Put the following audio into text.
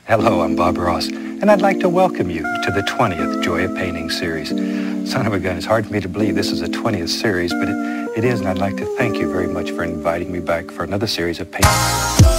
Hello, I'm Bob Ross, and I'd like to welcome you to the 20th Joy of Painting series. Son of a gun, it's hard for me to believe this is the 20th series, but it is, and I'd like to thank you very much for inviting me back for another series of paintings.